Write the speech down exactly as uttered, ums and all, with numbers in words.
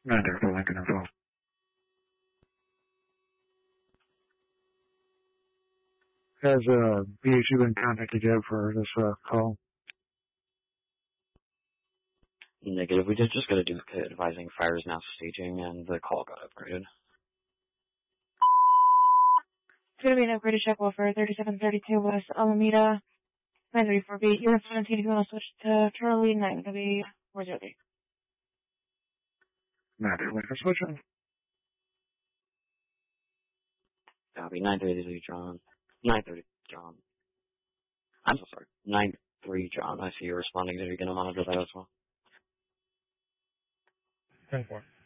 nine three for Lincoln as well. Has uh, B H U been contacted yet for this uh, call? Negative. We did just get a duplicate advising fire is now staging and the call got upgraded. It's going to be an upgraded check welfare, thirty-seven thirty-two West Alameda, nine three four B. Unit seventeen, if you want to switch to Charlie, nine going to be four zero three. nine three Lincoln switching. Copy, nine thirty John. nine thirty John. I'm so sorry. nine three John. I see you're responding. Did you get a monitor that as well? ten four.